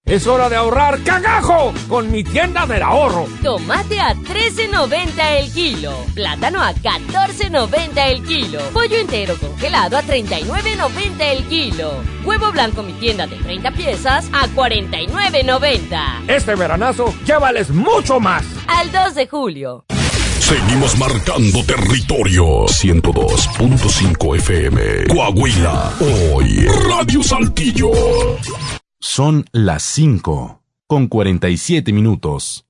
Es hora de ahorrar cagajo con mi tienda del ahorro. Tomate a $13.90 el kilo. Plátano a $14.90 el kilo. Pollo entero congelado a $39.90 el kilo. Huevo blanco mi tienda de 30 piezas a $49.90. Este veranazo llévales mucho más. Al 2 de julio. Seguimos marcando territorio. 102.5 FM. Coahuila. Hoy. Radio Saltillo. Son las 5:47.